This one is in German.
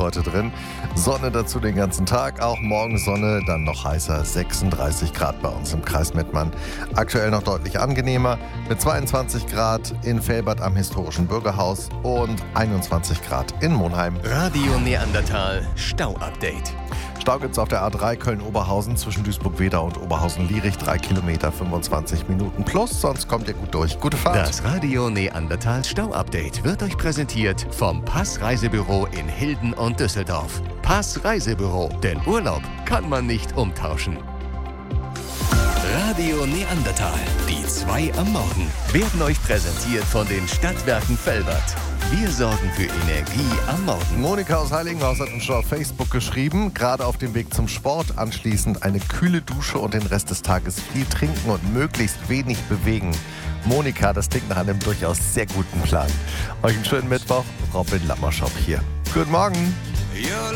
heute drin. Sonne dazu den ganzen Tag, auch morgen Sonne, dann noch heißer, 36 Grad bei uns im Kreis Mettmann. Aktuell noch deutlich angenehmer mit 22 Grad in Velbert am historischen Bürgerhaus und 21 Grad in Monheim. Radio Neandertal Stau-Update. Stau gibt's auf der A3 Köln-Oberhausen zwischen Duisburg-Wedau und Oberhausen-Lierich, 3 Kilometer, 25 Minuten plus, sonst kommt ihr gut durch. Gute Fahrt. Das Radio Neandertal Stau-Update wird euch präsentiert vom Pass Reisebüro in Hilden und Düsseldorf. Pass Reisebüro, denn Urlaub kann man nicht umtauschen. Radio Neandertal, die 2 am Morgen, werden euch präsentiert von den Stadtwerken Velbert. Wir sorgen für Energie am Morgen. Monika aus Heiligenhaus hat uns schon auf Facebook geschrieben, gerade auf dem Weg zum Sport, anschließend eine kühle Dusche und den Rest des Tages viel trinken und möglichst wenig bewegen. Monika, das klingt nach einem durchaus sehr guten Plan. Euch einen schönen Mittwoch, Robin Lammerschop hier. Guten Morgen.